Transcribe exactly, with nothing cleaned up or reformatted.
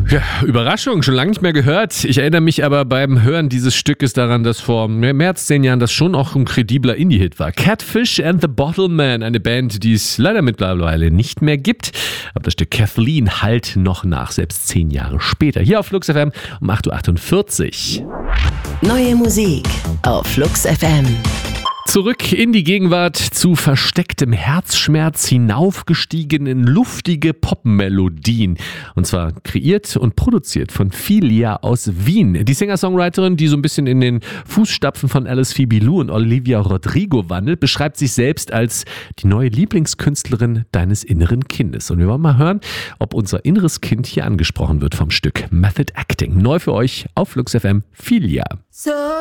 Ja, Überraschung, schon lange nicht mehr gehört. Ich erinnere mich aber beim Hören dieses Stückes daran, dass vor mehr als zehn Jahren das schon auch ein kredibler Indie-Hit war. Catfish and the Bottleman, eine Band, die es leider mittlerweile nicht mehr gibt. Aber das Stück Kathleen hallt noch nach, selbst zehn Jahre später. Hier auf Flux F M um acht Uhr achtundvierzig. Neue Musik auf Flux F M. Zurück in die Gegenwart, zu verstecktem Herzschmerz hinaufgestiegen in luftige Popmelodien. Und zwar kreiert und produziert von Filia aus Wien. Die Singer-Songwriterin, die so ein bisschen in den Fußstapfen von Alice Phoebe Lou und Olivia Rodrigo wandelt, beschreibt sich selbst als die neue Lieblingskünstlerin deines inneren Kindes. Und wir wollen mal hören, ob unser inneres Kind hier angesprochen wird vom Stück Method Acting. Neu für euch auf Flux F M, Filia. So